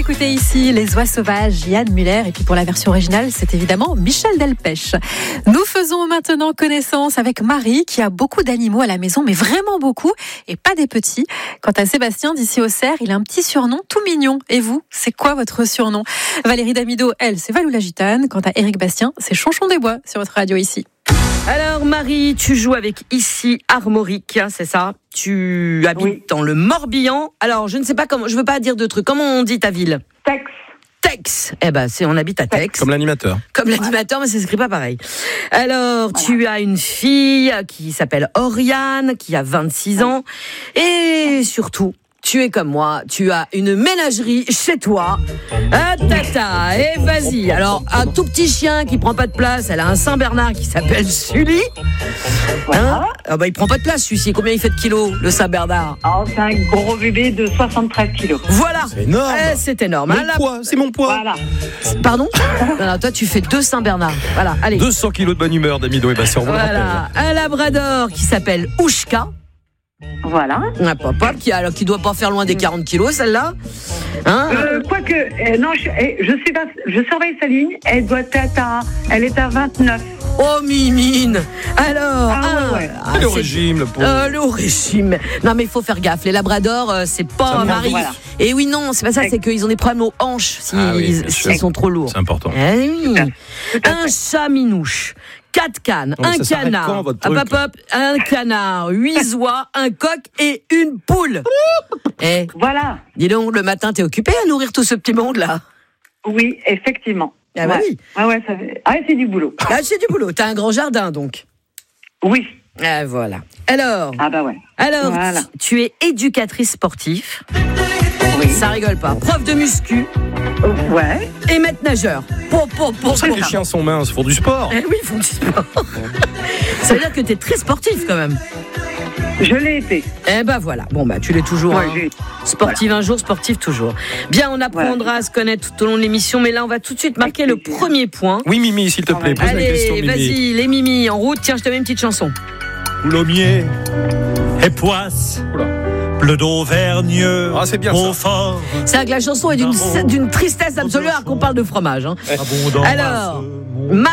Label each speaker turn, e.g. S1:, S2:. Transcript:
S1: écoutez ici Les Oies Sauvages, Yann Muller. Et puis pour la version originale, c'est évidemment Michel Delpech. Nous faisons maintenant connaissance avec Marie qui a beaucoup d'animaux à la maison, mais vraiment beaucoup, et pas des petits. Quant à Sébastien d'ici au Cerf, il a un petit surnom tout mignon. Et vous, c'est quoi votre surnom? Valérie Damido, elle, c'est Valou la Gitane. Quant à Éric Bastien, c'est Chonchon des Bois sur votre radio ici.
S2: Alors Marie, tu joues avec ici Armorique, c'est ça? Tu habites dans le Morbihan. Alors je ne sais pas comment, je veux pas dire de trucs. Comment on dit ta ville? Tex. Eh ben on habite à Tex.
S3: Comme l'animateur.
S2: Comme l'animateur, mais ça s'écrit pas pareil. Alors tu as une fille qui s'appelle Oriane, qui a 26 ans, et surtout. Tu es comme moi, tu as une ménagerie chez toi. Ah tata, et vas-y. Alors, un tout petit chien qui prend pas de place, elle a un Saint-Bernard qui s'appelle Sully. Hein? Ah bah il prend pas de place celui-ci. Combien il fait de kilos, le Saint-Bernard?
S4: C'est un gros bébé de 73 kilos.
S2: Voilà.
S3: C'est énorme.
S2: C'est énorme.
S3: C'est mon poids.
S4: Voilà.
S2: Pardon? Non, toi tu fais 2 Saint-Bernard. Voilà, allez.
S3: 200 kilos de bonne humeur, Damido et Bastien.
S2: Voilà. Un Labrador qui s'appelle Oushka.
S4: Voilà.
S2: Un papa qui doit pas faire loin des 40 kilos, celle-là. Hein?
S4: Quoique, non, je surveille sa ligne. Elle est à 29.
S2: Oh Mimine. Alors,
S3: le régime, le pauvre.
S2: le régime. Non mais il faut faire gaffe. Les Labradors, c'est pas Marie.
S4: Voilà.
S2: Et oui, non, c'est pas ça. C'est qu'ils ont des problèmes aux hanches s'ils sont trop lourds.
S3: C'est important.
S2: Eh oui. Un chat minouche. 4 cannes, un canard, un canard, 8 oies, un coq et une poule.
S4: Voilà.
S2: Dis donc, le matin, t'es occupé à nourrir tout ce petit monde-là?
S4: Oui, effectivement.
S2: Ah bah oui.
S4: C'est du boulot.
S2: Là, c'est du boulot. T'as un grand jardin, donc.
S4: Oui.
S2: Ah, voilà. Alors,
S4: voilà.
S2: tu es éducatrice sportive.
S4: Oui.
S2: Ça rigole pas. Prof de muscu.
S4: Ouais.
S2: Et maître nageur.
S3: Pour ça que les chiens sont minces, ils font du sport.
S2: Eh oui, ils font du sport. Ça veut dire que t'es très sportif quand même.
S4: Je l'ai été.
S2: Eh ben voilà. Bon bah tu l'es toujours. Sportive un jour, sportif toujours. Bien, on apprendra à se connaître tout au long de l'émission, mais là on va tout de suite marquer le premier point.
S3: Oui Mimi, s'il te plaît, pose la question Mimi.
S2: Vas-y, les Mimi en route. Tiens, je te mets une petite chanson.
S5: Coulommiers et Poisse. Bleu d'Auvergne,
S3: c'est bien
S5: Beaufort.
S2: C'est vrai que la chanson est d'une tristesse absolue alors qu'on parle de fromage. Hein.
S5: Abondant
S2: alors,